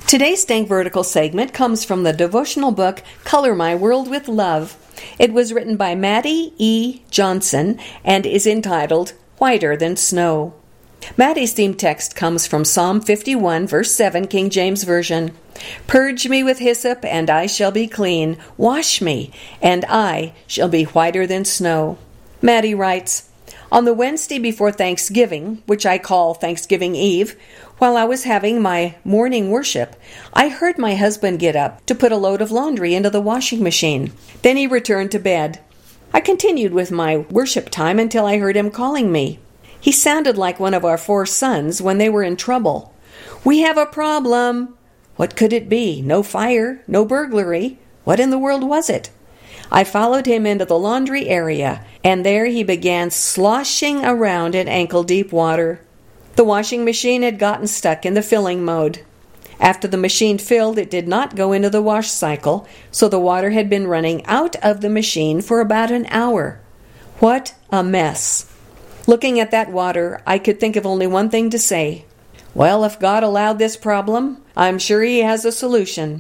Today's Think Vertical segment comes from the devotional book, Color My World with Love. It was written by Maddie E. Johnson and is entitled, Whiter Than Snow. Maddie's theme text comes from Psalm 51, verse 7, King James Version. Purge me with hyssop, and I shall be clean. Wash me, and I shall be whiter than snow. Maddie writes, on the Wednesday before Thanksgiving, which I call Thanksgiving Eve, while I was having my morning worship, I heard my husband get up to put a load of laundry into the washing machine. Then he returned to bed. I continued with my worship time until I heard him calling me. He sounded like one of our 4 sons when they were in trouble. We have a problem. What could it be? No fire, no burglary. What in the world was it? I followed him into the laundry area, and there he began sloshing around in ankle-deep water. The washing machine had gotten stuck in the filling mode. After the machine filled, it did not go into the wash cycle, so the water had been running out of the machine for about an hour. What a mess! Looking at that water, I could think of only one thing to say. Well, if God allowed this problem, I'm sure He has a solution.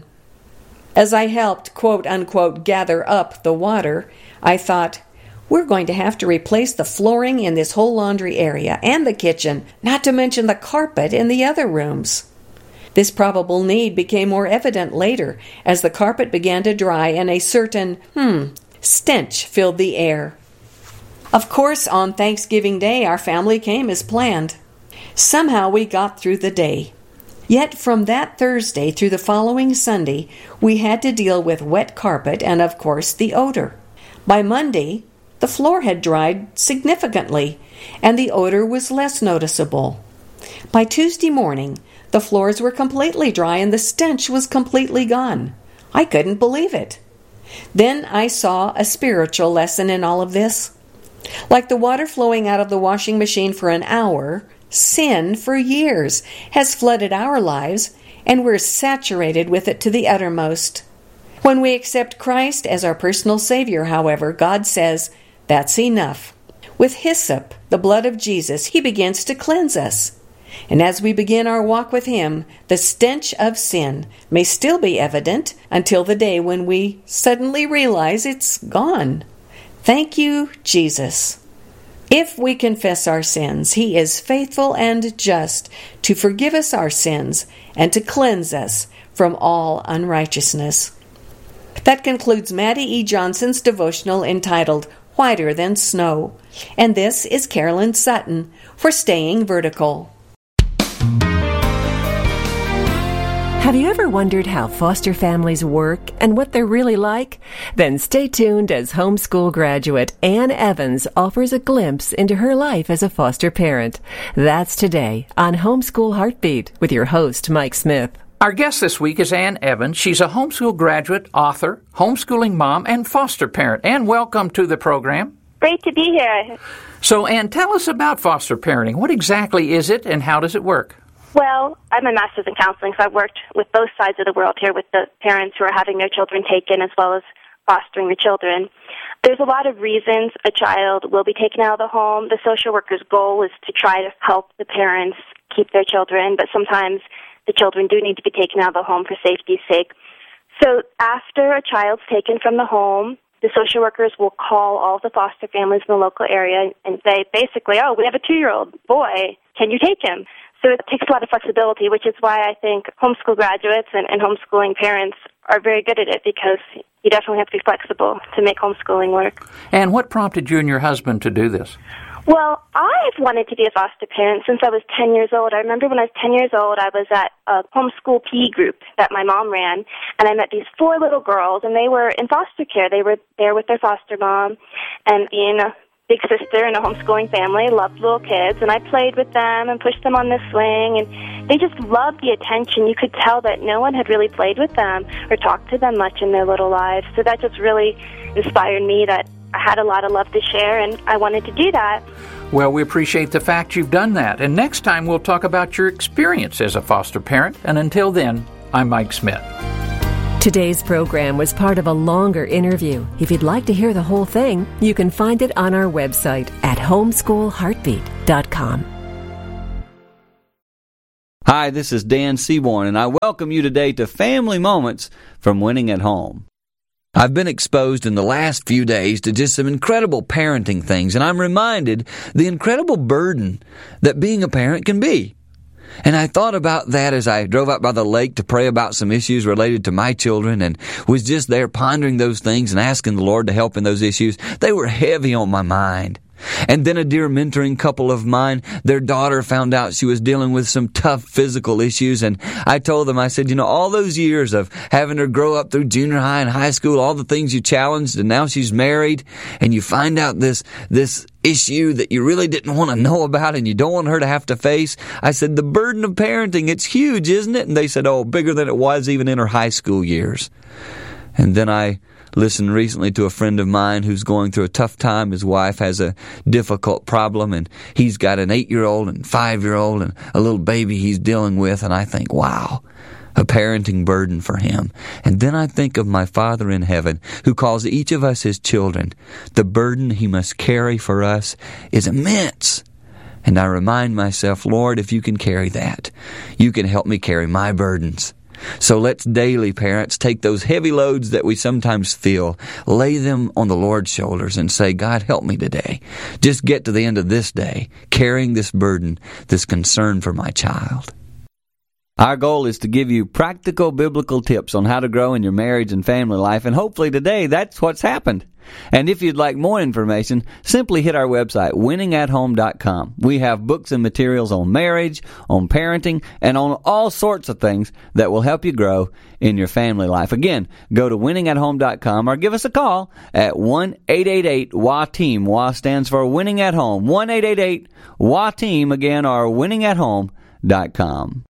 As I helped, quote-unquote, gather up the water, I thought, we're going to have to replace the flooring in this whole laundry area and the kitchen, not to mention the carpet in the other rooms. This probable need became more evident later as the carpet began to dry and a certain, stench filled the air. Of course, on Thanksgiving Day, our family came as planned. Somehow we got through the day. Yet from that Thursday through the following Sunday, we had to deal with wet carpet and, of course, the odor. By Monday, the floor had dried significantly, and the odor was less noticeable. By Tuesday morning, the floors were completely dry and the stench was completely gone. I couldn't believe it. Then I saw a spiritual lesson in all of this. Like the water flowing out of the washing machine for an hour, sin for years has flooded our lives, and we're saturated with it to the uttermost. When we accept Christ as our personal Savior, however, God says, that's enough. With hyssop, the blood of Jesus, He begins to cleanse us. And as we begin our walk with Him, the stench of sin may still be evident until the day when we suddenly realize it's gone. Thank you, Jesus. If we confess our sins, He is faithful and just to forgive us our sins and to cleanse us from all unrighteousness. That concludes Maddie E. Johnson's devotional entitled Whiter Than Snow. And this is Carolyn Sutton for Staying Vertical. Have you ever wondered how foster families work and what they're really like? Then stay tuned as homeschool graduate Ann Evans offers a glimpse into her life as a foster parent. That's today on Homeschool Heartbeat with your host, Mike Smith. Our guest this week is Ann Evans. She's a homeschool graduate, author, homeschooling mom, and foster parent. Ann, welcome to the program. Great to be here. So, Ann, tell us about foster parenting. What exactly is it and how does it work? Well, I'm a master's in counseling, so I've worked with both sides of the world here with the parents who are having their children taken as well as fostering the children. There's a lot of reasons a child will be taken out of the home. The social worker's goal is to try to help the parents keep their children, but sometimes the children do need to be taken out of the home for safety's sake. So after a child's taken from the home, the social workers will call all the foster families in the local area and say, basically, oh, we have a 2-year-old boy. Can you take him? So it takes a lot of flexibility, which is why I think homeschool graduates and homeschooling parents are very good at it, because you definitely have to be flexible to make homeschooling work. And what prompted you and your husband to do this? Well, I've wanted to be a foster parent since I was 10 years old. I remember when I was 10 years old, I was at a homeschool PE group that my mom ran, and I met these 4 little girls, and they were in foster care. They were there with their foster mom, and being a big sister in a homeschooling family, loved little kids, and I played with them and pushed them on the swing, and they just loved the attention. You could tell that no one had really played with them or talked to them much in their little lives. So that just really inspired me that I had a lot of love to share, and I wanted to do that. Well, we appreciate the fact you've done that. And next time we'll talk about your experience as a foster parent. And until then, I'm Mike Smith. Today's program was part of a longer interview. If you'd like to hear the whole thing, you can find it on our website at homeschoolheartbeat.com. Hi, this is Dan Seaborn, and I welcome you today to Family Moments from Winning at Home. I've been exposed in the last few days to just some incredible parenting things, and I'm reminded the incredible burden that being a parent can be. And I thought about that as I drove out by the lake to pray about some issues related to my children, and was just there pondering those things and asking the Lord to help in those issues. They were heavy on my mind. And then a dear mentoring couple of mine, their daughter found out she was dealing with some tough physical issues, and I told them, I said, all those years of having her grow up through junior high and high school, all the things you challenged, and now she's married, and you find out this issue that you really didn't want to know about and you don't want her to have to face. I said, the burden of parenting, it's huge, isn't it? And they said, bigger than it was even in her high school years. And then I listened recently to a friend of mine who's going through a tough time. His wife has a difficult problem, and he's got an 8-year-old and 5-year-old and a little baby he's dealing with, and I think, wow, a parenting burden for him. And then I think of my Father in heaven, who calls each of us his children. The burden he must carry for us is immense. And I remind myself, Lord, if you can carry that, you can help me carry my burdens. So let's daily, parents, take those heavy loads that we sometimes feel, lay them on the Lord's shoulders and say, God, help me today. Just get to the end of this day, carrying this burden, this concern for my child. Our goal is to give you practical biblical tips on how to grow in your marriage and family life, and hopefully today that's what's happened. And if you'd like more information, simply hit our website, winningathome.com. We have books and materials on marriage, on parenting, and on all sorts of things that will help you grow in your family life. Again, go to winningathome.com or give us a call at 1-888-WA-TEAM. WA stands for Winning at Home. 1-888-WA-TEAM, again, or winningathome.com.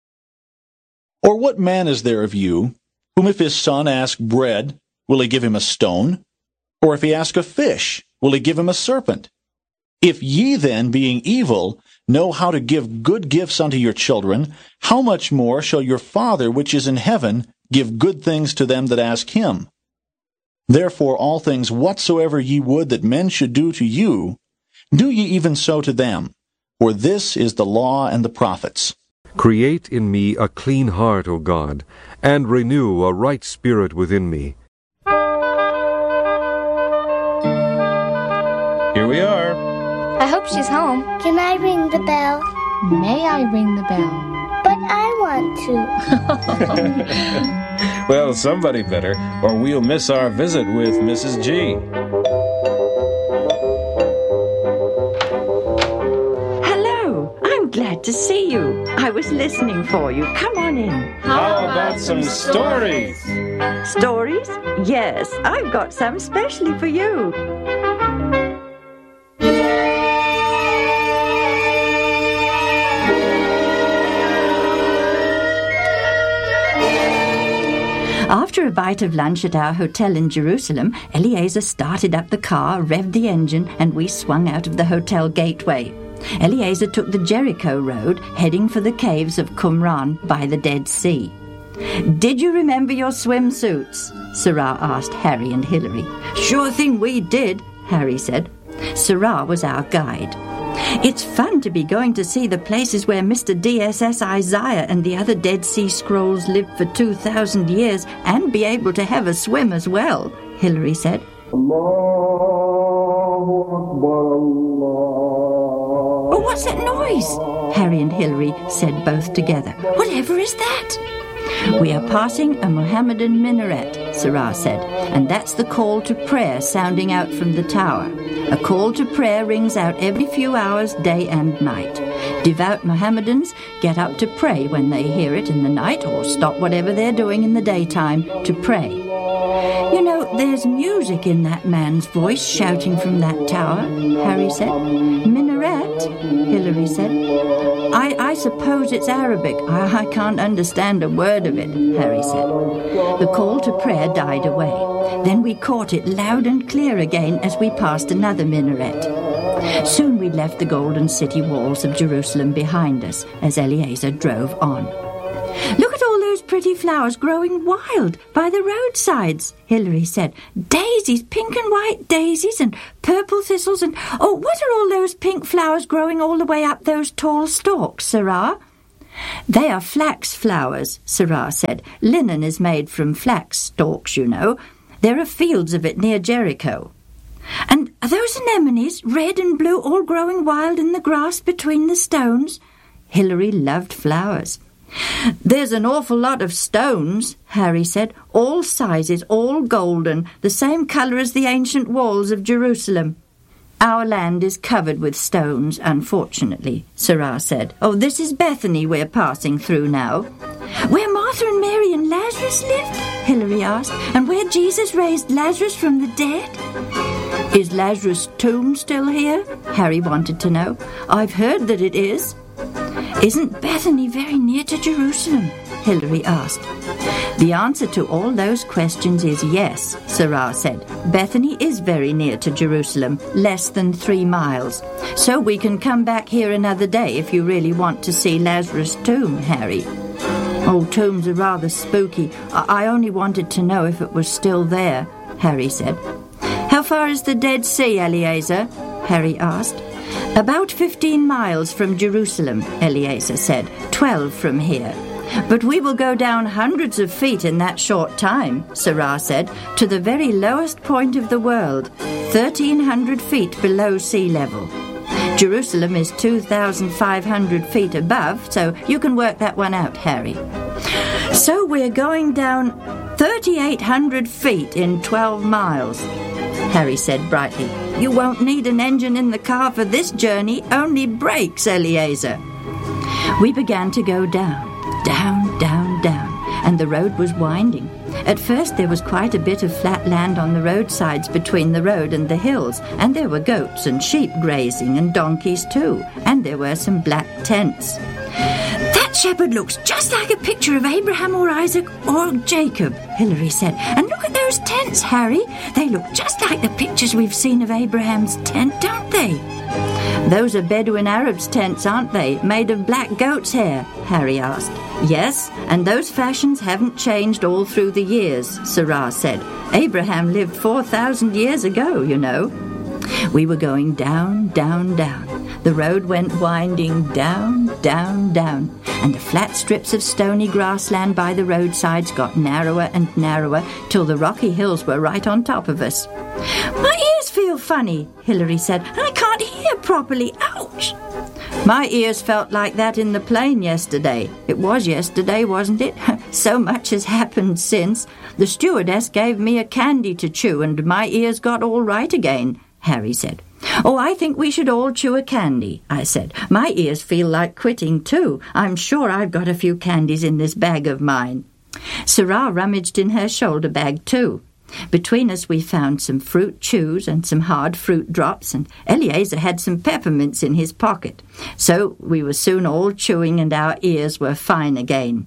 Or what man is there of you, whom if his son ask bread, will he give him a stone? Or if he ask a fish, will he give him a serpent? If ye then, being evil, know how to give good gifts unto your children, how much more shall your Father which is in heaven give good things to them that ask him? Therefore all things whatsoever ye would that men should do to you, do ye even so to them. For this is the law and the prophets. Create in me a clean heart, O God, and renew a right spirit within me. Here we are. I hope she's home. Can I ring the bell? May I ring the bell? But I want to. Well, somebody better, or we'll miss our visit with Mrs. G. Hello, I'm glad to see you. I was listening for you. Come on in. How about some stories? Stories? Yes, I've got some specially for you. After a bite of lunch at our hotel in Jerusalem, Eliezer started up the car, revved the engine, and we swung out of the hotel gateway. Eliezer took the Jericho Road, heading for the caves of Qumran by the Dead Sea. "Did you remember your swimsuits?" Sarah asked Harry and Hillary. "Sure thing we did," Harry said. Sarah was our guide. "It's fun to be going to see the places where Mr. DSS Isaiah and the other Dead Sea Scrolls lived for 2,000 years and be able to have a swim as well," Hillary said. "Oh, what's that noise?" Harry and Hillary said both together. "Whatever is that?" "We are passing a Mohammedan minaret," Sarah said, "and that's the call to prayer sounding out from the tower. A call to prayer rings out every few hours, day and night. Devout Mohammedans get up to pray when they hear it in the night, or stop whatever they're doing in the daytime to pray. You know, there's music in that man's voice shouting from that tower," Harry said. "Minaret?" Hillary said. I suppose it's Arabic. I can't understand a word of it," Harry said. The call to prayer died away. Then we caught it loud and clear again as we passed another minaret. Soon we left the golden city walls of Jerusalem behind us as Eliezer drove on. "Look at all those pretty flowers growing wild by the roadsides," Hillary said. "Daisies, pink and white daisies, and purple thistles, and what are all those pink flowers growing all the way up those tall stalks, Sarah?" They are flax flowers, Sarah said. Linen is made from flax stalks, you know. There are fields of it near Jericho. And are those anemones, red and blue, all growing wild in the grass between the stones? Hilary loved flowers. There's an awful lot of stones, Harry said, all sizes, all golden, the same colour as the ancient walls of Jerusalem. Our land is covered with stones, unfortunately, Sarah said. Oh, this is Bethany we're passing through now. Where Martha and Mary and Lazarus lived? Hilary asked. And where Jesus raised Lazarus from the dead? Is Lazarus' tomb still here? Harry wanted to know. I've heard that it is. Isn't Bethany very near to Jerusalem? Hilary asked. The answer to all those questions is yes, Sarah said. Bethany is very near to Jerusalem, less than 3 miles. So we can come back here another day if you really want to see Lazarus' tomb, Harry. Oh, tombs are rather spooky. I only wanted to know if it was still there, Harry said. How far is the Dead Sea, Eliezer? Harry asked. About 15 miles from Jerusalem, Eliezer said. 12 from here. But we will go down hundreds of feet in that short time, Sarah said, to the very lowest point of the world, 1,300 feet below sea level. Jerusalem is 2,500 feet above, so you can work that one out, Harry. So we're going down 3,800 feet in 12 miles, Harry said brightly. You won't need an engine in the car for this journey, only brakes, Eliezer. We began to go down, and the road was winding. At first there was quite a bit of flat land on the roadsides between the road and the hills, and there were goats and sheep grazing and donkeys too, and there were some black tents. That shepherd looks just like a picture of Abraham or Isaac or Jacob, Hilary said. And look at those tents, Harry. They look just like the pictures we've seen of Abraham's tent, don't they? Those are Bedouin Arabs' tents, aren't they? Made of black goat's hair, Harry asked. Yes, and those fashions haven't changed all through the years, Sarah said. Abraham lived 4,000 years ago, you know. We were going down. The road went winding down, and the flat strips of stony grassland by the roadsides got narrower and narrower till the rocky hills were right on top of us. My ears feel funny, Hilary said, and I can't hear properly. Ouch! My ears felt like that in the plane yesterday. It was yesterday, wasn't it? So much has happened since. The stewardess gave me a candy to chew, and my ears got all right again, Harry said. Oh, I think we should all chew a candy, I said. My ears feel like quitting too. I'm sure I've got a few candies in this bag of mine. Sarah rummaged in her shoulder bag too. Between us we found some fruit chews and some hard fruit drops, and Eliezer had some peppermints in his pocket. So we were soon all chewing, and our ears were fine again.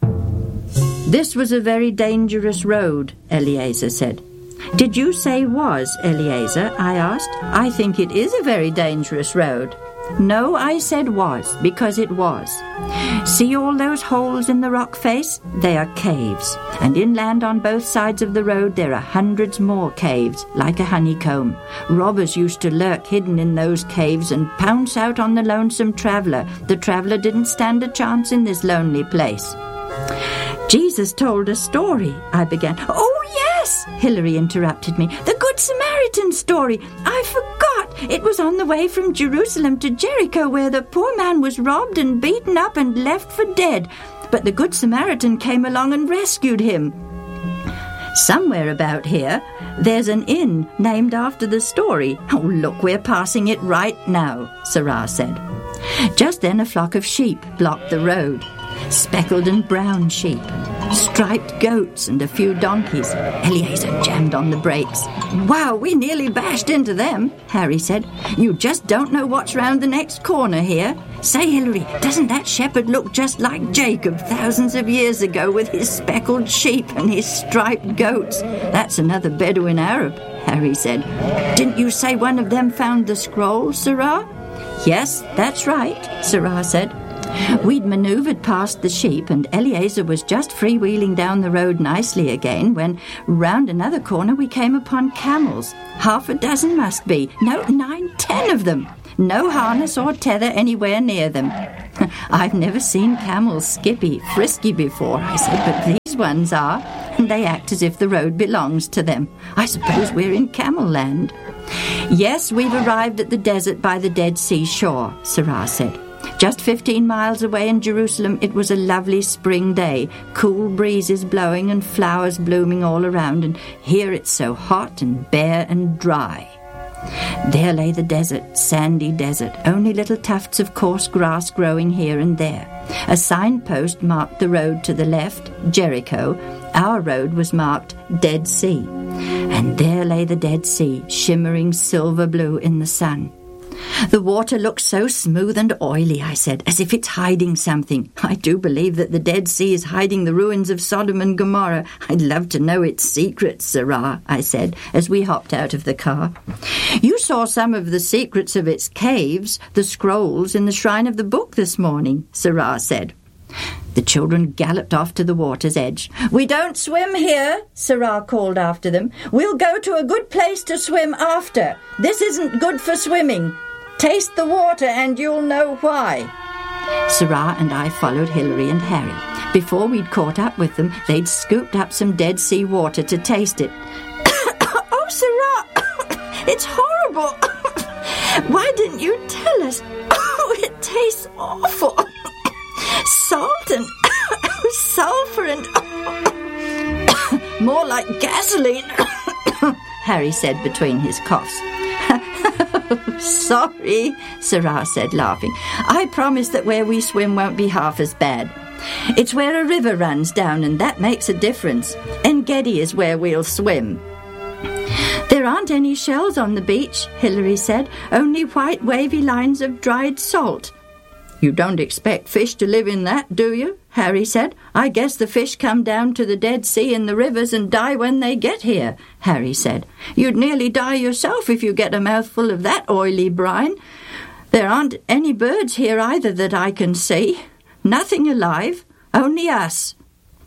This was a very dangerous road, Eliezer said. Did you say was, Eliezer? I asked. I think it is a very dangerous road. No, I said was, because it was. See all those holes in the rock face? They are caves, and inland on both sides of the road there are hundreds more caves, like a honeycomb. Robbers used to lurk hidden in those caves and pounce out on the lonesome traveller. The traveller didn't stand a chance in this lonely place. Jesus told a story, I began. Oh, yes, Hilary interrupted me. The Good Samaritan story. I forgot. It was on the way from Jerusalem to Jericho, where the poor man was robbed and beaten up and left for dead. But the Good Samaritan came along and rescued him. Somewhere about here, there's an inn named after the story. Oh, look, we're passing it right now, Sarah said. Just then a flock of sheep blocked the road. Speckled and brown sheep, striped goats and a few donkeys. Eliezer jammed on the brakes. Wow, we nearly bashed into them, Harry said. You just don't know what's round the next corner here. Say, Hilary, doesn't that shepherd look just like Jacob thousands of years ago with his speckled sheep and his striped goats? That's another Bedouin Arab, Harry said. Didn't you say one of them found the scroll, Sarah? Yes, that's right, Sarah said. We'd manoeuvred past the sheep, and Eliezer was just freewheeling down the road nicely again when, round another corner, we came upon camels. 6 must be. No, 9, 10 of them. No harness or tether anywhere near them. I've never seen camels skippy, frisky before, I said, but these ones are, and they act as if the road belongs to them. I suppose we're in camel land. Yes, we've arrived at the desert by the Dead Sea shore, Sarah said. Just 15 miles away in Jerusalem, it was a lovely spring day, cool breezes blowing and flowers blooming all around, and here it's so hot and bare and dry. There lay the desert, sandy desert, only little tufts of coarse grass growing here and there. A signpost marked the road to the left, Jericho. Our road was marked Dead Sea. And there lay the Dead Sea, shimmering silver blue in the sun. The water looks so smooth and oily, I said, as if it's hiding something. I do believe that the Dead Sea is hiding the ruins of Sodom and Gomorrah. I'd love to know its secrets, Sarah, I said, as we hopped out of the car. You saw some of the secrets of its caves, the scrolls in the shrine of the book this morning, Sarah said. The children galloped off to the water's edge. We don't swim here, Sarah called after them. We'll go to a good place to swim after. This isn't good for swimming. Taste the water and you'll know why. Sarah and I followed Hilary and Harry. Before we'd caught up with them, they'd scooped up some Dead Sea water to taste it. Oh, Sarah, it's horrible. Why didn't you tell us? Oh, it tastes awful. Salt and sulphur and more like gasoline, Harry said between his coughs. Sorry, Sarah said, laughing. I promise that where we swim won't be half as bad. It's where a river runs down, and that makes a difference. En-Gedi is where we'll swim. There aren't any shells on the beach, Hilary said, only white wavy lines of dried salt. You don't expect fish to live in that, do you? Harry said. I guess the fish come down to the Dead Sea in the rivers and die when they get here, Harry said. You'd nearly die yourself if you get a mouthful of that oily brine. There aren't any birds here either that I can see. Nothing alive, only us.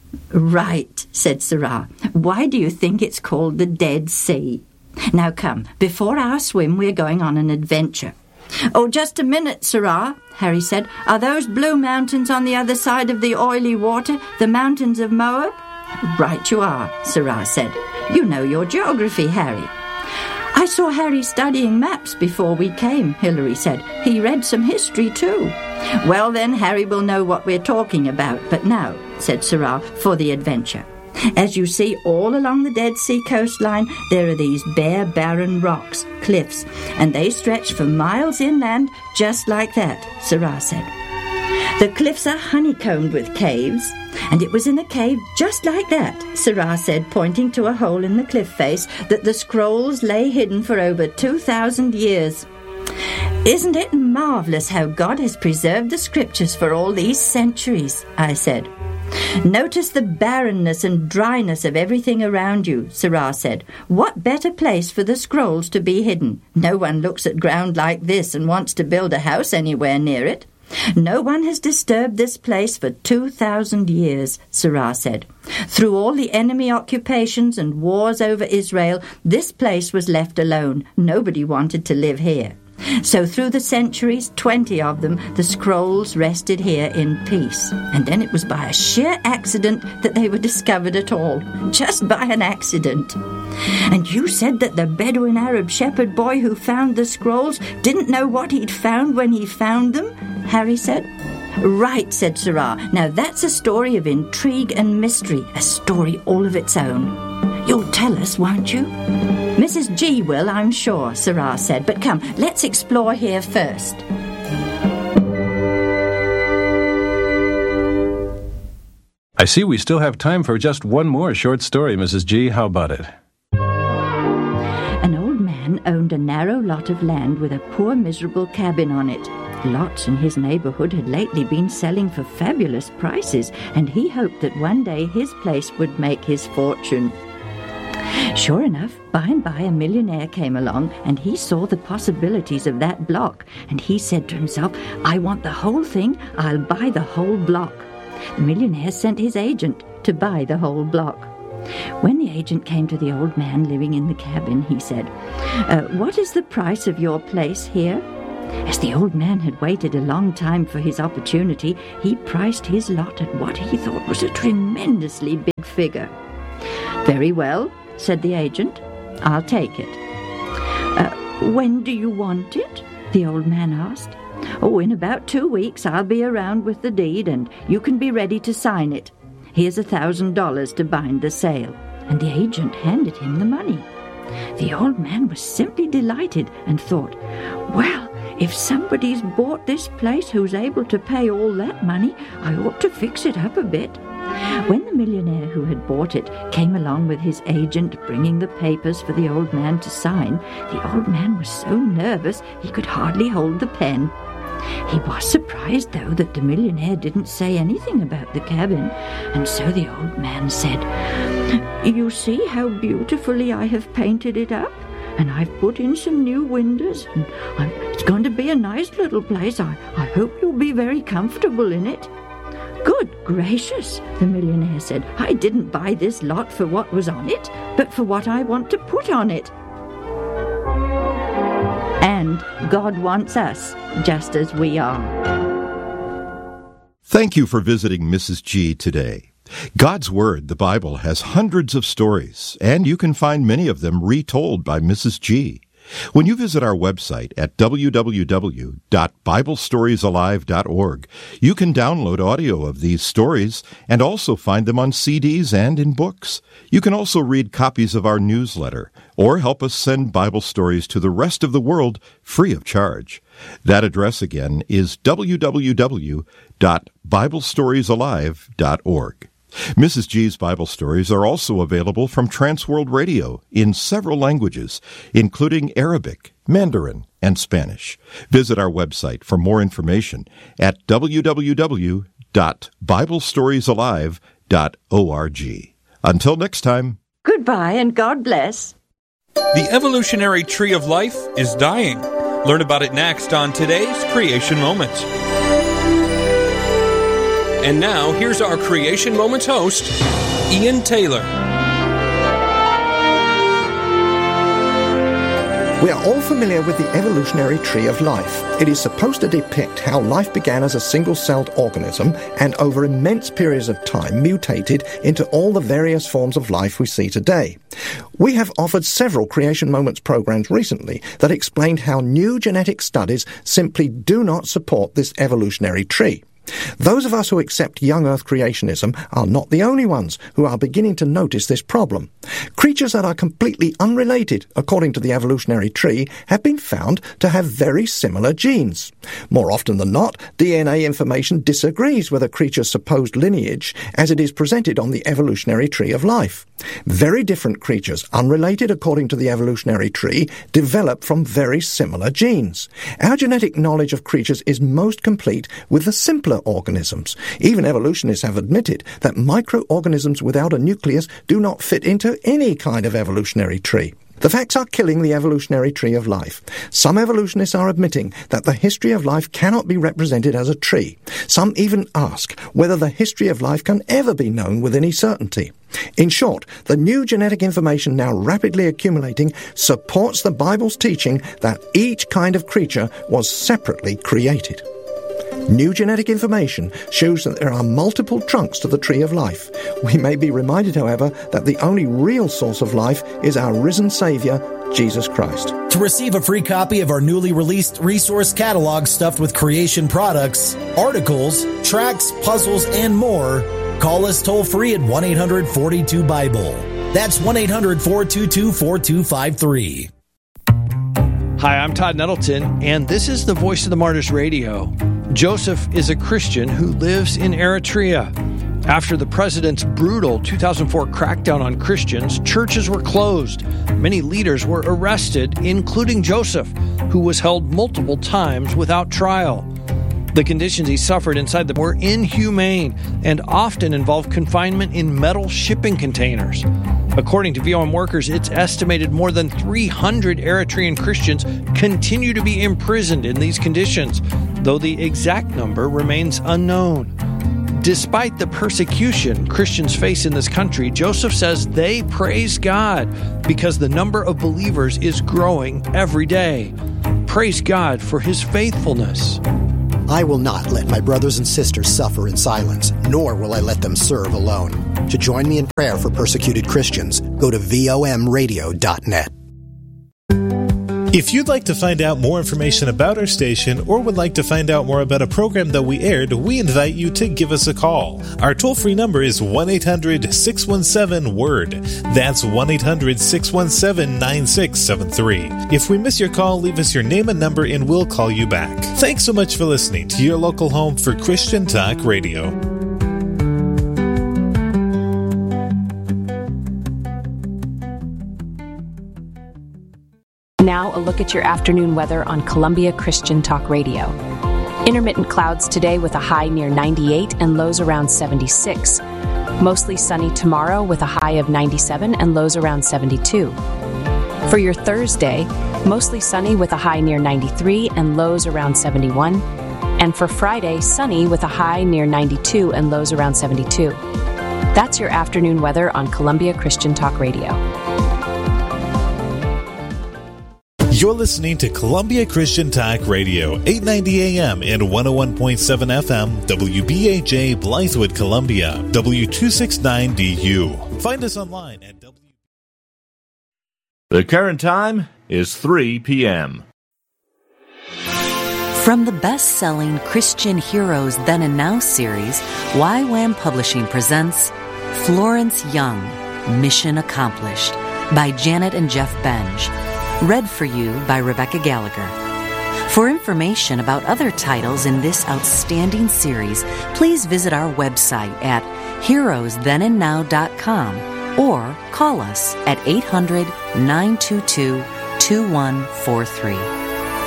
Right, said Sarah. Why do you think it's called the Dead Sea? Now come, before our swim we're going on an adventure. Oh, just a minute, Sarah, Harry said. Are those blue mountains on the other side of the oily water, the mountains of Moab? Right you are, Sarah said. You know your geography, Harry. I saw Harry studying maps before we came, Hilary said. He read some history too. Well then, Harry will know what we're talking about. But now, said Sarah, for the adventure. As you see, all along the Dead Sea coastline, there are these bare, barren rocks, cliffs, and they stretch for miles inland, just like that, Sarah said. The cliffs are honeycombed with caves, and it was in a cave just like that, Sarah said, pointing to a hole in the cliff face, that the scrolls lay hidden for over 2,000 years. Isn't it marvellous how God has preserved the scriptures for all these centuries, I said. Notice the barrenness and dryness of everything around you, Sarah said. What better place for the scrolls to be hidden? No one looks at ground like this and wants to build a house anywhere near it. No one has disturbed this place for 2,000 years, Sarah said. Through all the enemy occupations and wars over Israel, this place was left alone. Nobody wanted to live here. So through the centuries, 20 of them, the scrolls rested here in peace. And then it was by a sheer accident that they were discovered at all. Just by an accident. And you said that the Bedouin Arab shepherd boy who found the scrolls didn't know what he'd found when he found them? Harry said. Right, said Sarah. Now that's a story of intrigue and mystery, a story all of its own. You'll tell us, won't you? Mrs. G will, I'm sure, Sarah said. But come, let's explore here first. I see we still have time for just one more short story, Mrs. G. How about it? An old man owned a narrow lot of land with a poor, miserable cabin on it. Lots in his neighborhood had lately been selling for fabulous prices, and he hoped that one day his place would make his fortune. Sure enough, by and by a millionaire came along, and he saw the possibilities of that block, and he said to himself, I want the whole thing, I'll buy the whole block. The millionaire sent his agent to buy the whole block. When the agent came to the old man living in the cabin, he said, What is the price of your place here? As the old man had waited a long time for his opportunity, he priced his lot at what he thought was a tremendously big figure. "Very well," said the agent. "I'll take it." When do you want it?" the old man asked. "Oh, in about 2 weeks I'll be around with the deed, and you can be ready to sign it. Here's $1,000 to bind the sale." And the agent handed him the money. The old man was simply delighted and thought, "Well, if somebody's bought this place who's able to pay all that money, I ought to fix it up a bit." When the millionaire who had bought it came along with his agent bringing the papers for the old man to sign, the old man was so nervous he could hardly hold the pen. He was surprised, though, that the millionaire didn't say anything about the cabin, and so the old man said, "You see how beautifully I have painted it up? And I've put in some new windows, and it's going to be a nice little place. I hope you'll be very comfortable in it." "Good gracious," the millionaire said, "I didn't buy this lot for what was on it, but for what I want to put on it." And God wants us just as we are. Thank you for visiting Mrs. G today. God's Word, the Bible, has hundreds of stories, and you can find many of them retold by Mrs. G. When you visit our website at www.biblestoriesalive.org, you can download audio of these stories and also find them on CDs and in books. You can also read copies of our newsletter or help us send Bible stories to the rest of the world free of charge. That address again is www.biblestoriesalive.org. Mrs. G's Bible stories are also available from Transworld Radio in several languages, including Arabic, Mandarin, and Spanish. Visit our website for more information at www.biblestoriesalive.org. Until next time. Goodbye and God bless. The evolutionary tree of life is dying. Learn about it next on today's Creation Moments. And now, here's our Creation Moments host, Ian Taylor. We are all familiar with the evolutionary tree of life. It is supposed to depict how life began as a single-celled organism and over immense periods of time mutated into all the various forms of life we see today. We have offered several Creation Moments programs recently that explained how new genetic studies simply do not support this evolutionary tree. Those of us who accept young Earth creationism are not the only ones who are beginning to notice this problem. Creatures that are completely unrelated, according to the evolutionary tree, have been found to have very similar genes. More often than not, DNA information disagrees with a creature's supposed lineage as it is presented on the evolutionary tree of life. Very different creatures, unrelated according to the evolutionary tree, develop from very similar genes. Our genetic knowledge of creatures is most complete with the simpler organisms. Even evolutionists have admitted that microorganisms without a nucleus do not fit into any kind of evolutionary tree. The facts are killing the evolutionary tree of life. Some evolutionists are admitting that the history of life cannot be represented as a tree. Some even ask whether the history of life can ever be known with any certainty. In short, the new genetic information now rapidly accumulating supports the Bible's teaching that each kind of creature was separately created. New genetic information shows that there are multiple trunks to the tree of life. We may be reminded, however, that the only real source of life is our risen Savior, Jesus Christ. To receive a free copy of our newly released resource catalog stuffed with creation products, articles, tracts, puzzles, and more, call us toll-free at 1-800-42-BIBLE. That's 1-800-422-4253. Hi, I'm Todd Nettleton, and this is the Voice of the Martyrs Radio. Joseph is a Christian who lives in Eritrea. After the president's brutal 2004 crackdown on Christians, churches were closed. Many leaders were arrested, including Joseph, who was held multiple times without trial. The conditions he suffered inside them were inhumane and often involved confinement in metal shipping containers. According to VOM workers, it's estimated more than 300 Eritrean Christians continue to be imprisoned in these conditions, though the exact number remains unknown. Despite the persecution Christians face in this country, Joseph says they praise God because the number of believers is growing every day. praise God for His faithfulness. I will not let my brothers and sisters suffer in silence, nor will I let them serve alone. To join me in prayer for persecuted Christians, go to vomradio.net. If you'd like to find out more information about our station or would like to find out more about a program that we aired, we invite you to give us a call. Our toll-free number is 1-800-617-WORD. That's 1-800-617-9673. If we miss your call, leave us your name and number and we'll call you back. Thanks so much for listening to your local home for Christian Talk Radio. Now a look at your afternoon weather on Columbia Christian Talk Radio. Intermittent clouds today with a high near 98 and lows around 76. Mostly sunny tomorrow with a high of 97 and lows around 72. For your Thursday, mostly sunny with a high near 93 and lows around 71. And for Friday, sunny with a high near 92 and lows around 72. That's your afternoon weather on Columbia Christian Talk Radio. You're listening to Columbia Christian Talk Radio, 890 AM and 101.7 FM, WBHA Blythewood, Columbia, W269DU. Find us online at The current time is 3 p.m. From the best-selling Christian Heroes Then and Now series, YWAM Publishing presents Florence Young, Mission Accomplished, by Janet and Jeff Benge. Read for you by Rebecca Gallagher. For information about other titles in this outstanding series, please visit our website at heroesthenandnow.com or call us at 800-922-2143.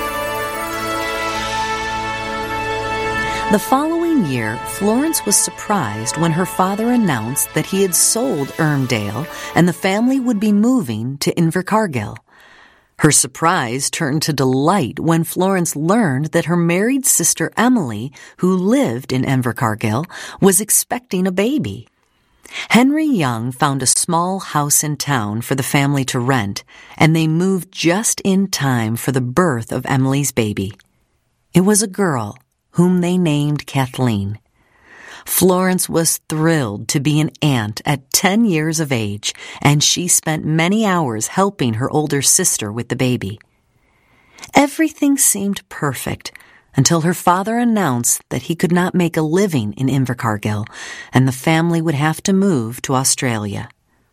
The following year, Florence was surprised when her father announced that he had sold Ermdale and the family would be moving to Invercargill. Her surprise turned to delight when Florence learned that her married sister Emily, who lived in Invercargill, was expecting a baby. Henry Young found a small house in town for the family to rent, and they moved just in time for the birth of Emily's baby. It was a girl, whom they named Kathleen. Florence was thrilled to be an aunt at 10 years of age, and she spent many hours helping her older sister with the baby. Everything seemed perfect until her father announced that he could not make a living in Invercargill, and the family would have to move to Australia.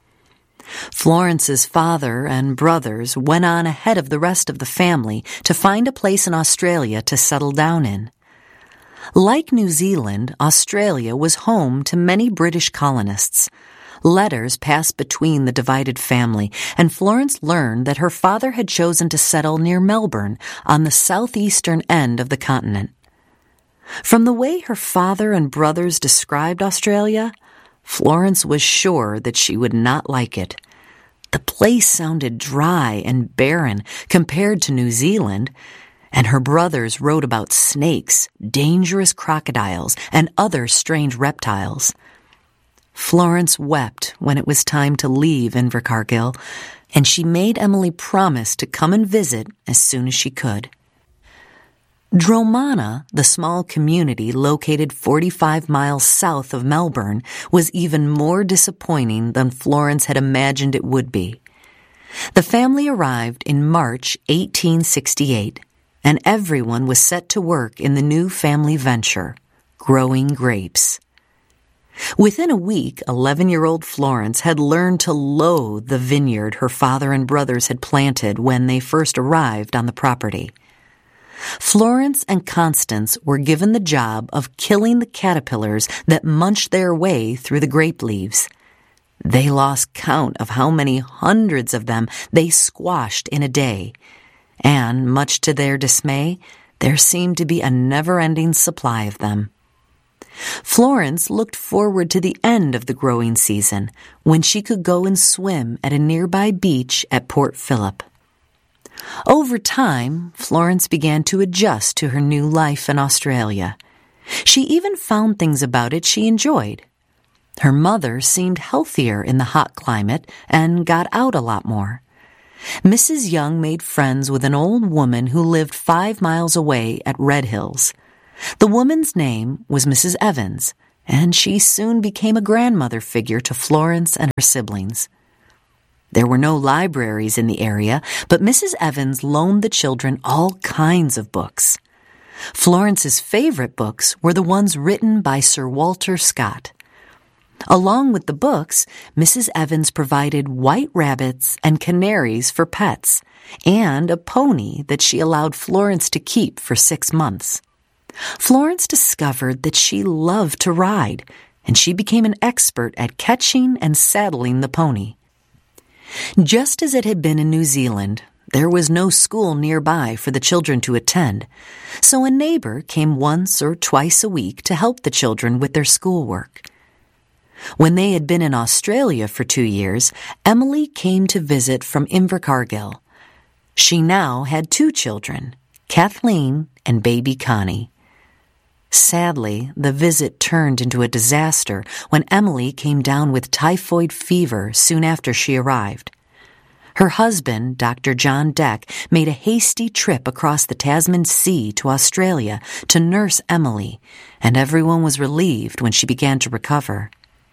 Florence's father and brothers went on ahead of the rest of the family to find a place in Australia to settle down in. Like New Zealand, Australia was home to many British colonists. Letters passed between the divided family, and Florence learned that her father had chosen to settle near Melbourne on the southeastern end of the continent. From the way her father and brothers described Australia, Florence was sure that she would not like it. The place sounded dry and barren compared to New Zealand, and her brothers wrote about snakes, dangerous crocodiles, and other strange reptiles. Florence wept when it was time to leave Invercargill, and she made Emily promise to come and visit as soon as she could. Dromana, the small community located 45 miles south of Melbourne, was even more disappointing than Florence had imagined it would be. The family arrived in March 1868. And everyone was set to work in the new family venture, growing grapes. Within a week, 11-year-old Florence had learned to loathe the vineyard her father and brothers had planted when they first arrived on the property. Florence and Constance were given the job of killing the caterpillars that munched their way through the grape leaves. They lost count of how many hundreds of them they squashed in a day. And, much to their dismay, there seemed to be a never-ending supply of them. Florence looked forward to the end of the growing season, when she could go and swim at a nearby beach at Port Phillip. Over time, Florence began to adjust to her new life in Australia. She even found things about it she enjoyed. Her mother seemed healthier in the hot climate and got out a lot more. Mrs. Young made friends with an old woman who lived 5 miles away at Red Hills. The woman's name was Mrs. Evans, and she soon became a grandmother figure to Florence and her siblings. There were no libraries in the area, but Mrs. Evans loaned the children all kinds of books. Florence's favorite books were the ones written by Sir Walter Scott. Along with the books, Mrs. Evans provided white rabbits and canaries for pets, and a pony that she allowed Florence to keep for 6 months. Florence discovered that she loved to ride, and she became an expert at catching and saddling the pony. Just as it had been in New Zealand, there was no school nearby for the children to attend, so a neighbor came once or twice a week to help the children with their schoolwork. When they had been in Australia for 2 years, Emily came to visit from Invercargill. She now had 2 children, Kathleen and baby Connie. Sadly, the visit turned into a disaster when Emily came down with typhoid fever soon after she arrived. Her husband, Dr. John Deck, made a hasty trip across the Tasman Sea to Australia to nurse Emily, and everyone was relieved when she began to recover.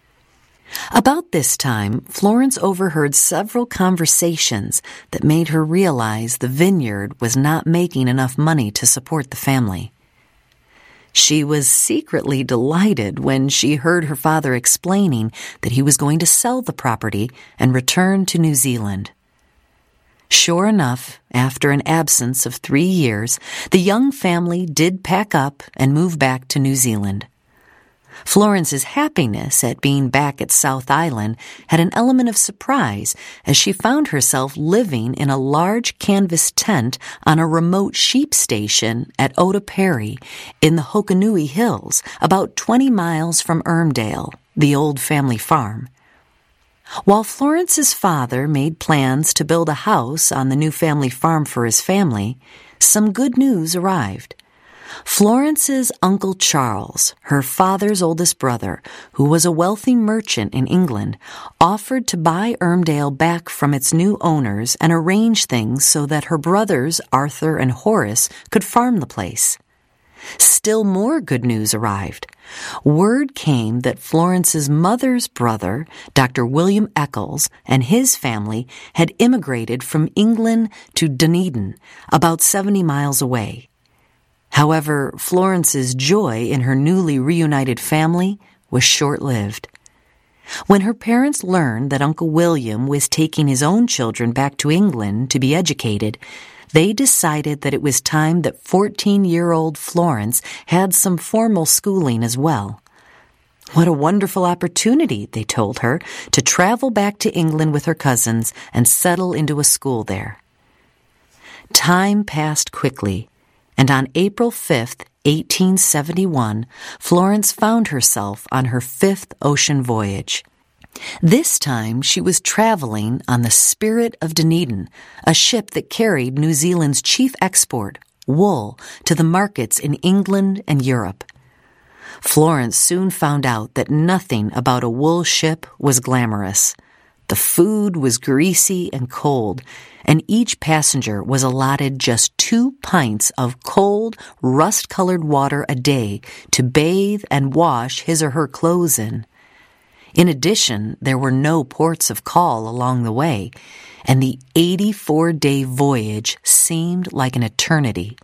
About this time, Florence overheard several conversations that made her realize the vineyard was not making enough money to support the family. She was secretly delighted when she heard her father explaining that he was going to sell the property and return to New Zealand. Sure enough, after an absence of 3 years, the young family did pack up and move back to New Zealand. Florence's happiness at being back at South Island had an element of surprise as she found herself living in a large canvas tent on a remote sheep station at Otaperry in the Hokonui Hills, about 20 miles from Ermdale, the old family farm. While Florence's father made plans to build a house on the new family farm for his family, some good news arrived. Florence's Uncle Charles, her father's oldest brother, who was a wealthy merchant in England, offered to buy Ermdale back from its new owners and arrange things so that her brothers, Arthur and Horace, could farm the place. Still more good news arrived. Word came that Florence's mother's brother, Dr. William Eccles, and his family had immigrated from England to Dunedin, about 70 miles away. However, Florence's joy in her newly reunited family was short-lived. When her parents learned that Uncle William was taking his own children back to England to be educated, they decided that it was time that 14-year-old Florence had some formal schooling as well. What a wonderful opportunity, they told her, to travel back to England with her cousins and settle into a school there. Time passed quickly, and on April 5th, 1871, Florence found herself on her 5th ocean voyage. This time she was traveling on the Spirit of Dunedin, a ship that carried New Zealand's chief export, wool, to the markets in England and Europe. Florence soon found out that nothing about a wool ship was glamorous. The food was greasy and cold, and each passenger was allotted just 2 pints of cold, rust-colored water a day to bathe and wash his or her clothes in. In addition, there were no ports of call along the way, and the 84-day voyage seemed like an eternity.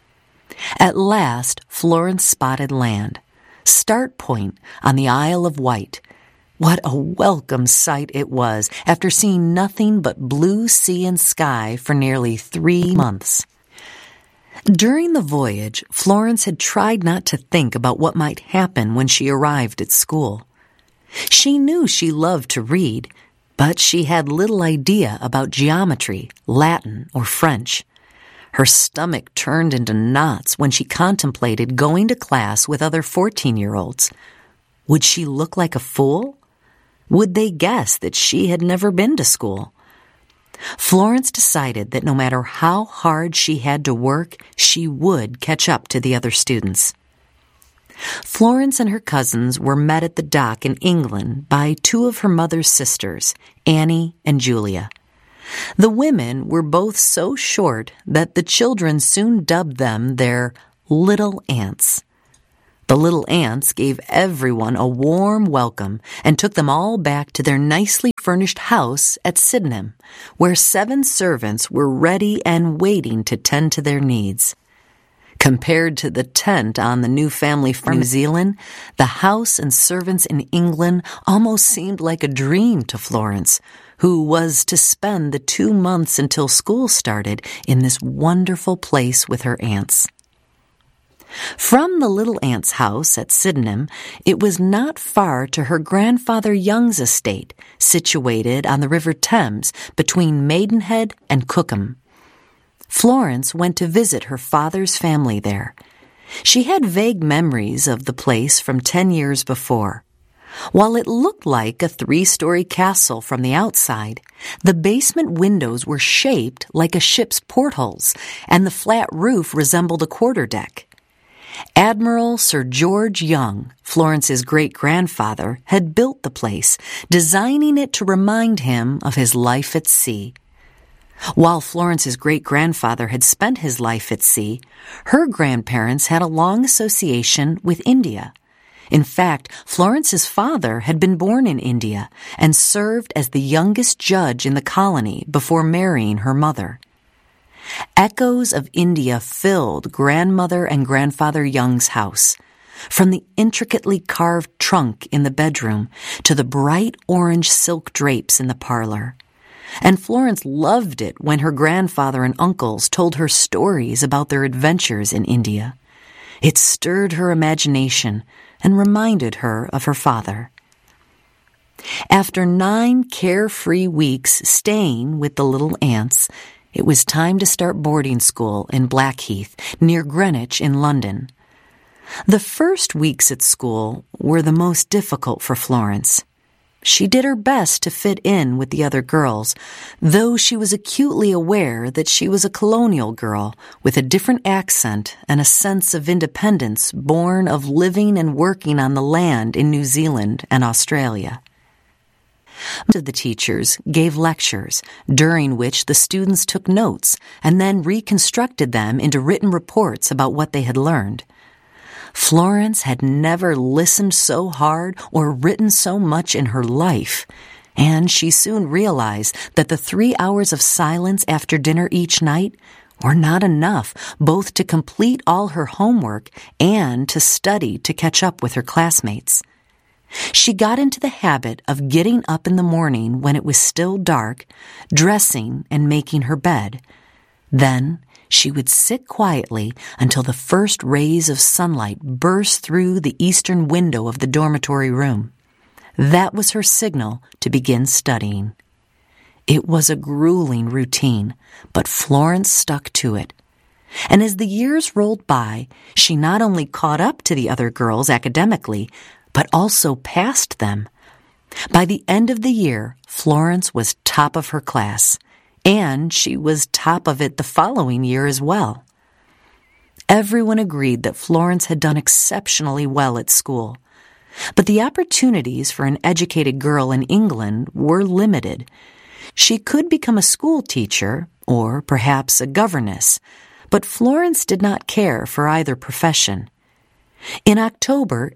At last, Florence spotted land, Start Point on the Isle of Wight. What a welcome sight it was after seeing nothing but blue sea and sky for nearly 3 months. During the voyage, Florence had tried not to think about what might happen when she arrived at school. She knew she loved to read, but she had little idea about geometry, Latin, or French. Her stomach turned into knots when she contemplated going to class with other 14-year-olds. Would she look like a fool? Would they guess that she had never been to school? Florence decided that no matter how hard she had to work, she would catch up to the other students. Florence and her cousins were met at the dock in England by 2 of her mother's sisters, Annie and Julia. The women were both so short that the children soon dubbed them their little aunts. The little aunts gave everyone a warm welcome and took them all back to their nicely furnished house at Sydenham, where 7 servants were ready and waiting to tend to their needs. Compared to the tent on the new family farm in New Zealand, the house and servants in England almost seemed like a dream to Florence, who was to spend the 2 months until school started in this wonderful place with her aunts. From the little aunt's house at Sydenham, it was not far to her grandfather Young's estate, situated on the River Thames between Maidenhead and Cookham. Florence went to visit her father's family there. She had vague memories of the place from 10 years before. While it looked like a 3-story castle from the outside, the basement windows were shaped like a ship's portholes, and the flat roof resembled a quarterdeck. Admiral Sir George Young, Florence's great-grandfather, had built the place, designing it to remind him of his life at sea. While Florence's great-grandfather had spent his life at sea, her grandparents had a long association with India. In fact, Florence's father had been born in India and served as the youngest judge in the colony before marrying her mother. Echoes of India filled Grandmother and Grandfather Young's house, from the intricately carved trunk in the bedroom to the bright orange silk drapes in the parlor. And Florence loved it when her grandfather and uncles told her stories about their adventures in India. It stirred her imagination and reminded her of her father. After 9 carefree weeks staying with the little aunts, it was time to start boarding school in Blackheath, near Greenwich in London. The first weeks at school were the most difficult for Florence. She did her best to fit in with the other girls, though she was acutely aware that she was a colonial girl with a different accent and a sense of independence born of living and working on the land in New Zealand and Australia. Most of the teachers gave lectures, during which the students took notes and then reconstructed them into written reports about what they had learned. Florence had never listened so hard or written so much in her life, and she soon realized that the 3 hours of silence after dinner each night were not enough both to complete all her homework and to study to catch up with her classmates. She got into the habit of getting up in the morning when it was still dark, dressing and making her bed. Then she would sit quietly until the first rays of sunlight burst through the eastern window of the dormitory room. That was her signal to begin studying. It was a grueling routine, but Florence stuck to it. And as the years rolled by, she not only caught up to the other girls academically, but also passed them. By the end of the year, Florence was top of her class, and she was top of it the following year as well. Everyone agreed that Florence had done exceptionally well at school, but the opportunities for an educated girl in England were limited. She could become a school teacher, or perhaps a governess, but Florence did not care for either profession. In October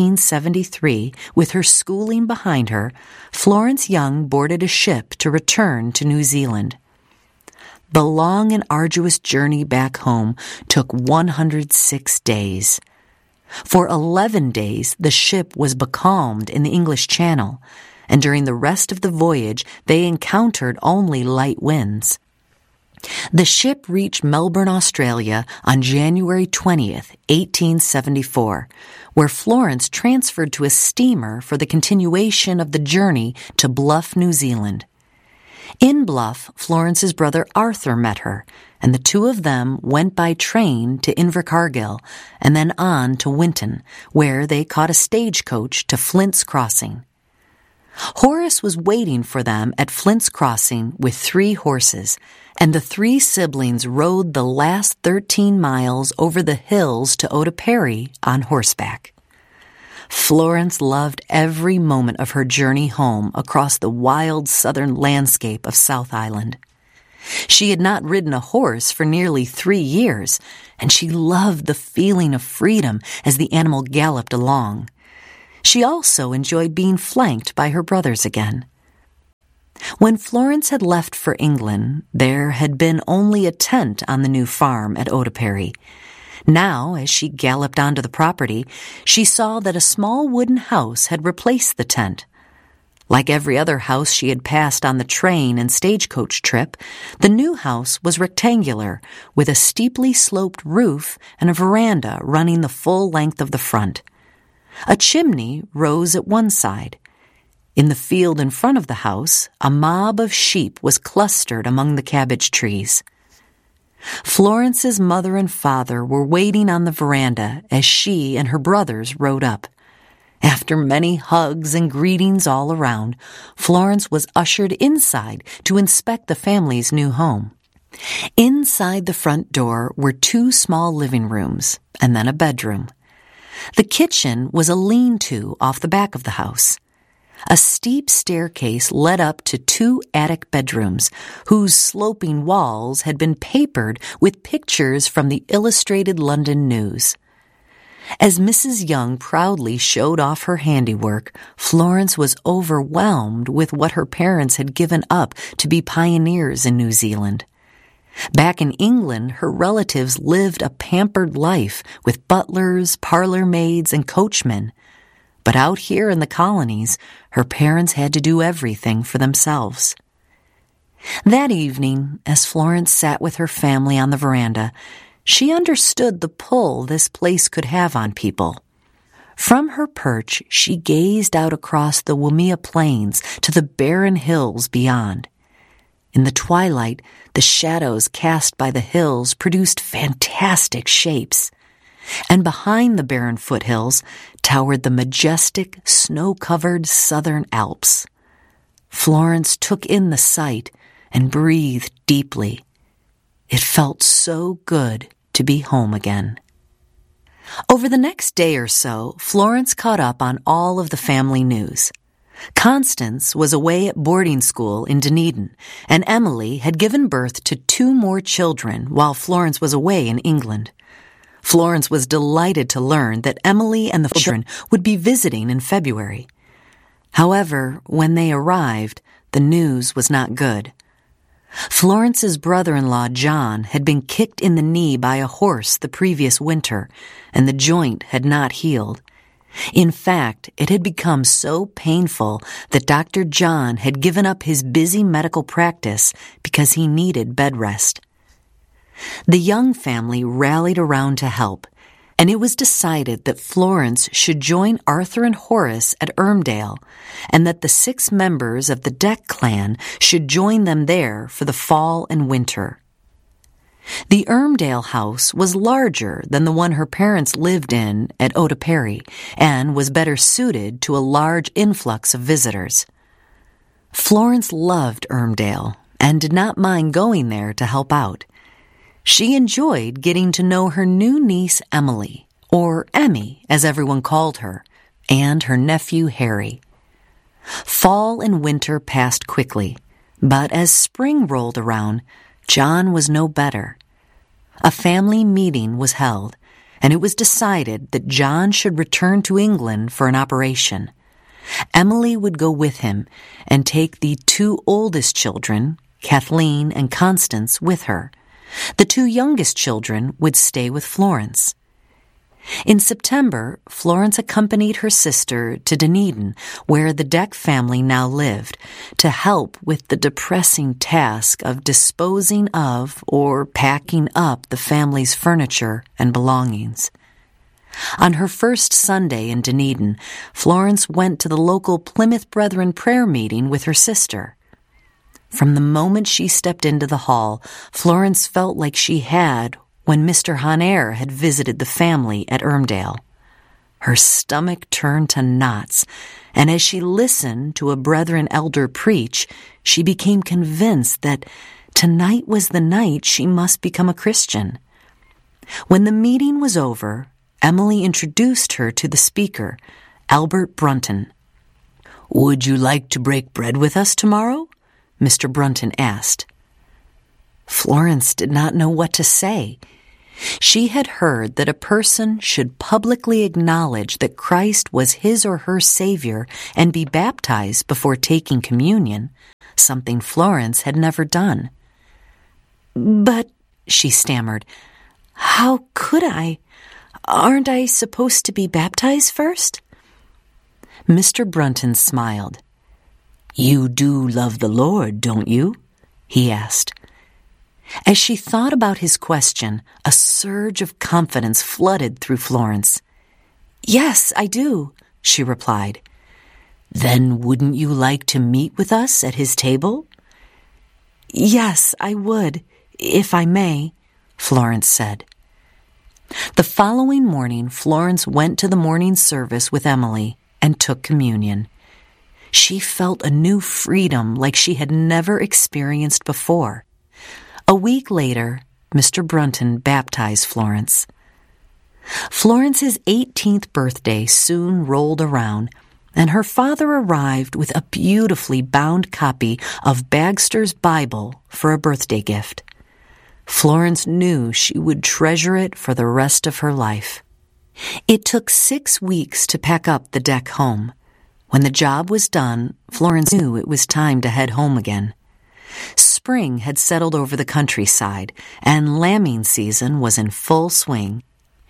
1873, with her schooling behind her, Florence Young boarded a ship to return to New Zealand. The long and arduous journey back home took 106 days. For 11 days, the ship was becalmed in the English Channel, and during the rest of the voyage, they encountered only light winds. The ship reached Melbourne, Australia on January 20th, 1874, where Florence transferred to a steamer for the continuation of the journey to Bluff, New Zealand. In Bluff, Florence's brother Arthur met her, and the two of them went by train to Invercargill and then on to Winton, where they caught a stagecoach to Flint's Crossing. Horace was waiting for them at Flint's Crossing with 3 horses, and the 3 siblings rode the last 13 miles over the hills to Otaperry on horseback. Florence loved every moment of her journey home across the wild southern landscape of South Island. She had not ridden a horse for nearly 3 years, and she loved the feeling of freedom as the animal galloped along. She also enjoyed being flanked by her brothers again. When Florence had left for England, there had been only a tent on the new farm at Otaperry. Now, as she galloped onto the property, she saw that a small wooden house had replaced the tent. Like every other house she had passed on the train and stagecoach trip, the new house was rectangular, with a steeply sloped roof and a veranda running the full length of the front. A chimney rose at one side. In the field in front of the house, a mob of sheep was clustered among the cabbage trees. Florence's mother and father were waiting on the veranda as she and her brothers rode up. After many hugs and greetings all around, Florence was ushered inside to inspect the family's new home. Inside the front door were 2 small living rooms and then a bedroom. The kitchen was a lean-to off the back of the house. A steep staircase led up to 2 attic bedrooms, whose sloping walls had been papered with pictures from the Illustrated London News. As Mrs. Young proudly showed off her handiwork, Florence was overwhelmed with what her parents had given up to be pioneers in New Zealand. Back in England, her relatives lived a pampered life with butlers, parlor maids, and coachmen. But out here in the colonies, her parents had to do everything for themselves. That evening, as Florence sat with her family on the veranda, she understood the pull this place could have on people. From her perch, she gazed out across the Waimea Plains to the barren hills beyond. In the twilight, the shadows cast by the hills produced fantastic shapes. And behind the barren foothills towered the majestic, snow-covered southern Alps. Florence took in the sight and breathed deeply. It felt so good to be home again. Over the next day or so, Florence caught up on all of the family news. Constance was away at boarding school in Dunedin, and Emily had given birth to 2 more children while Florence was away in England. Florence was delighted to learn that Emily and the children would be visiting in February. However, when they arrived, the news was not good. Florence's brother-in-law, John, had been kicked in the knee by a horse the previous winter, and the joint had not healed. In fact, it had become so painful that Dr. John had given up his busy medical practice because he needed bed rest. The Young family rallied around to help, and it was decided that Florence should join Arthur and Horace at Ermdale, and that the 6 members of the Deck clan should join them there for the fall and winter. The Ermdale house was larger than the one her parents lived in at Otaperry, and was better suited to a large influx of visitors. Florence loved Ermdale, and did not mind going there to help out. She enjoyed getting to know her new niece Emily, or Emmy as everyone called her, and her nephew Harry. Fall and winter passed quickly, but as spring rolled around, John was no better. A family meeting was held, and it was decided that John should return to England for an operation. Emily would go with him and take the 2 oldest children, Kathleen and Constance, with her. The 2 youngest children would stay with Florence. In September, Florence accompanied her sister to Dunedin, where the Deck family now lived, to help with the depressing task of disposing of or packing up the family's furniture and belongings. On her first Sunday in Dunedin, Florence went to the local Plymouth Brethren prayer meeting with her sister. From the moment she stepped into the hall, Florence felt like she had when Mr. Honair had visited the family at Ermdale. Her stomach turned to knots, and as she listened to a Brethren elder preach, she became convinced that tonight was the night she must become a Christian. When the meeting was over, Emily introduced her to the speaker, Albert Brunton. "Would you like to break bread with us tomorrow?" Mr. Brunton asked. Florence did not know what to say. She had heard that a person should publicly acknowledge that Christ was his or her Savior and be baptized before taking communion, something Florence had never done. "But," she stammered, "how could I? Aren't I supposed to be baptized first?" Mr. Brunton smiled. "You do love the Lord, don't you?" he asked. As she thought about his question, a surge of confidence flooded through Florence. "Yes, I do," she replied. "Then wouldn't you like to meet with us at his table?" "Yes, I would, if I may," Florence said. The following morning, Florence went to the morning service with Emily and took communion. She felt a new freedom like she had never experienced before. A week later, Mr. Brunton baptized Florence. Florence's 18th birthday soon rolled around, and her father arrived with a beautifully bound copy of Bagster's Bible for a birthday gift. Florence knew she would treasure it for the rest of her life. It took 6 weeks to pack up the deck home. When the job was done, Florence knew it was time to head home again. Spring had settled over the countryside, and lambing season was in full swing.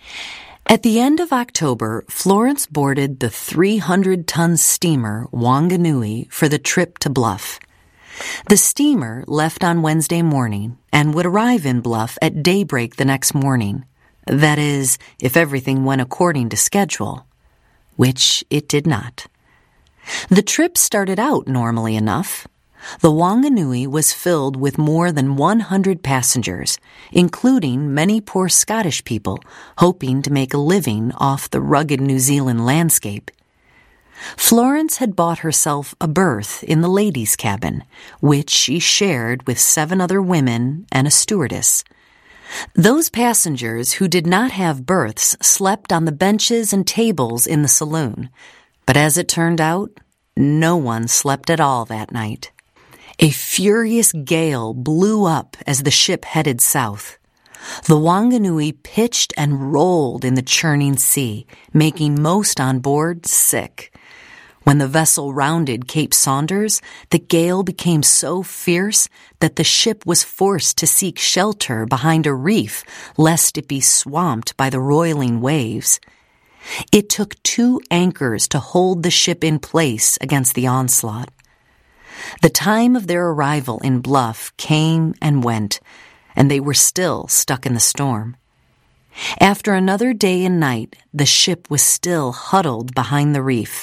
At the end of October, Florence boarded the 300-ton steamer Wanganui for the trip to Bluff. The steamer left on Wednesday morning and would arrive in Bluff at daybreak the next morning. That is, if everything went according to schedule, which it did not. The trip started out normally enough. The Wanganui was filled with more than 100 passengers, including many poor Scottish people hoping to make a living off the rugged New Zealand landscape. Florence had bought herself a berth in the ladies' cabin, which she shared with 7 other women and a stewardess. Those passengers who did not have berths slept on the benches and tables in the saloon, but as it turned out, no one slept at all that night. A furious gale blew up as the ship headed south. The Wanganui pitched and rolled in the churning sea, making most on board sick. When the vessel rounded Cape Saunders, the gale became so fierce that the ship was forced to seek shelter behind a reef lest it be swamped by the roiling waves. It took 2 anchors to hold the ship in place against the onslaught. The time of their arrival in Bluff came and went, and they were still stuck in the storm. After another day and night, the ship was still huddled behind the reef.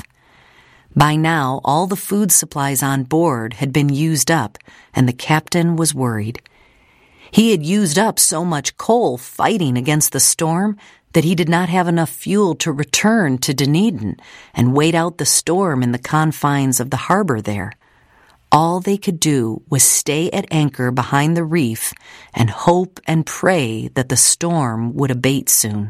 By now, all the food supplies on board had been used up, and the captain was worried. He had used up so much coal fighting against the storm that he did not have enough fuel to return to Dunedin and wait out the storm in the confines of the harbor there. All they could do was stay at anchor behind the reef and hope and pray that the storm would abate soon.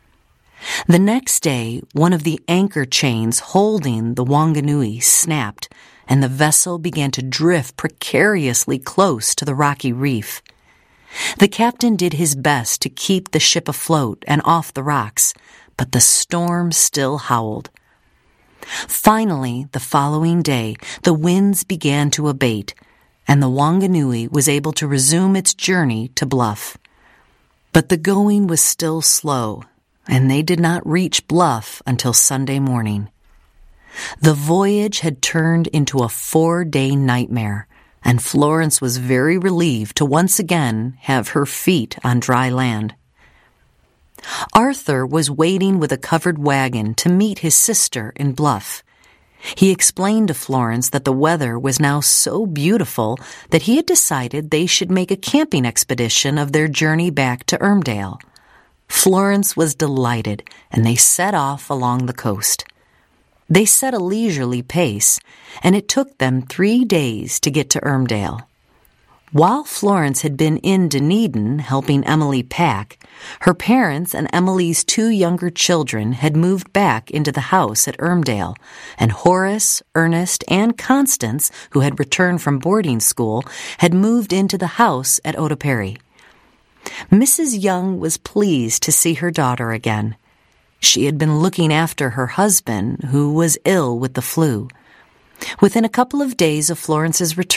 The next day, one of the anchor chains holding the Wanganui snapped, and the vessel began to drift precariously close to the rocky reef. The captain did his best to keep the ship afloat and off the rocks, but the storm still howled. Finally, the following day, the winds began to abate, and the Wanganui was able to resume its journey to Bluff. But the going was still slow, and they did not reach Bluff until Sunday morning. The voyage had turned into a 4-day nightmare, and Florence was very relieved to once again have her feet on dry land. Arthur was waiting with a covered wagon to meet his sister in Bluff. He explained to Florence that the weather was now so beautiful that he had decided they should make a camping expedition of their journey back to Ermdale. Florence was delighted, and they set off along the coast. They set a leisurely pace, and it took them 3 days to get to Ermdale. While Florence had been in Dunedin helping Emily pack, her parents and Emily's 2 younger children had moved back into the house at Ermdale, and Horace, Ernest, and Constance, who had returned from boarding school, had moved into the house at Otoperry. Mrs. Young was pleased to see her daughter again. She had been looking after her husband, who was ill with the flu. Within a couple of days of Florence's return,